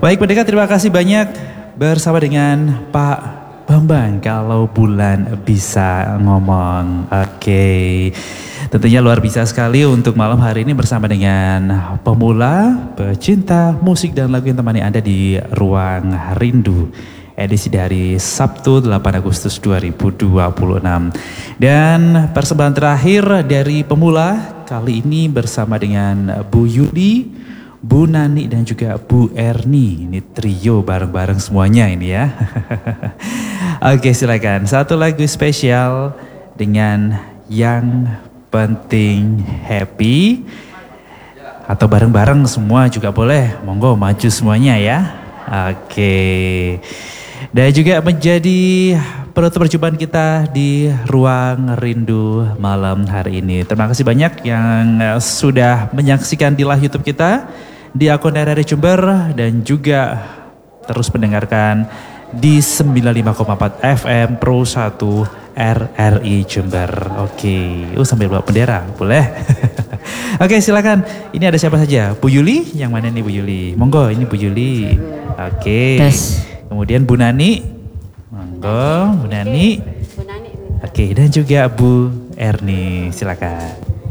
Baik pendengar, terima kasih banyak bersama dengan Pak Bambang kalau bulan bisa ngomong. Oke. Tentunya luar biasa sekali untuk malam hari ini bersama dengan pemula, pecinta musik dan lagu yang temani Anda di Ruang Rindu. Edisi dari Sabtu 8 Agustus 2026. Dan persembahan terakhir dari pemula kali ini bersama dengan Bu Yuli, Bu Nani dan juga Bu Erni. Ini trio bareng-bareng semuanya ini ya. Oke, silakan. Satu lagu spesial dengan Yang Penting Happy. Atau bareng-bareng semua juga boleh. Monggo maju semuanya ya. Oke. Dan juga menjadi penutup perjumpaan kita di Ruang Rindu malam hari ini. Terima kasih banyak yang sudah menyaksikan di live YouTube kita, di akun RRI Jember, dan juga terus mendengarkan di 95,4 FM Pro 1 RRI Jember. Oke, sambil bawa bendera, boleh? Oke, silakan. Ini ada siapa saja? Bu Yuli, yang mana nih Bu Yuli? Monggo, ini Bu Yuli. Oke. Kemudian Bu Nani. Monggo, Bu Nani. Oke, dan juga Bu Erni, silakan.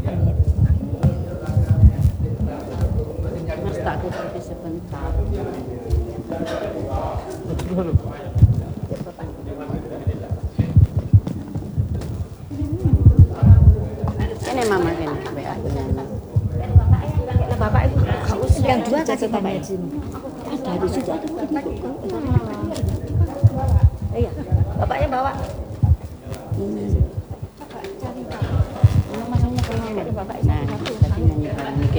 Mas tak kumpul sebentar. Ini mama ini WA Bapak itu yang dua kasih Bapak sini. Ada di situ ada. Iya, bapaknya bawa. Masanya kalau bapak nah, tadi nyanyi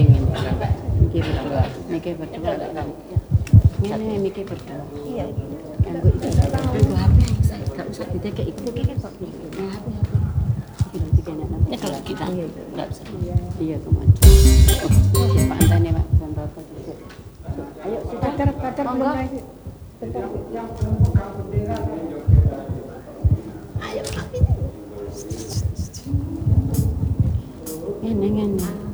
mikir berdua. Ini mikir berdua. Iya. Ganggu itu. Ganggu HP. Enggak usah ditekek itu kan Pak. Nah, HP. Ya kalau kita enggak bisa. Iya, kemana. Siapa antane Pak dan Bapak. Ayo kadar belum lagi. Ayo. Ini